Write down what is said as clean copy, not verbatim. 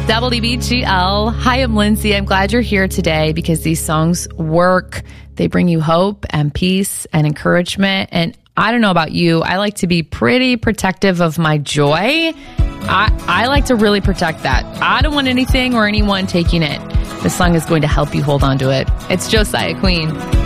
WBGL. Hi, I'm Lindsay. I'm glad you're here today because these songs work. They bring you hope and peace and encouragement. And I don't know about you, I like to be pretty protective of my joy. I like to really protect that. I don't want anything or anyone taking it. This song is going to help you hold on to it. It's Josiah Queen.